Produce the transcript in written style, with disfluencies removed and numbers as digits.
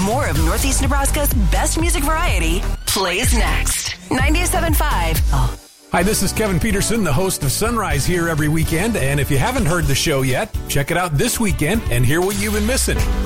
More of Northeast Nebraska's best music variety plays next. 97.5. Oh. Hi, this is Kevin Peterson, the host of Sunrise here every weekend. And if you haven't heard the show yet, check it out this weekend and hear what you've been missing.